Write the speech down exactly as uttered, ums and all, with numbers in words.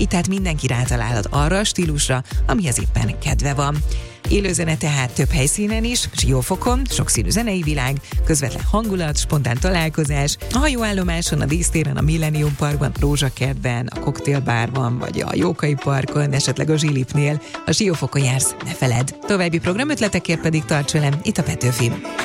Így tehát mindenki rátalálhat arra a stílusra, amihez éppen kedve van. Élőzene tehát több helyszínen is, Siófokon, sokszínű zenei világ, közvetlen hangulat, spontán találkozás, a hajóállomáson, a dísztéren, a Millennium Parkban, a Rózsakertben, a Koktélbárban, vagy a Jókai Parkon, esetleg a Zsilipnél. A Siófokon jársz, ne feledd. További programötletekért pedig tarts velem itt a Petőfin.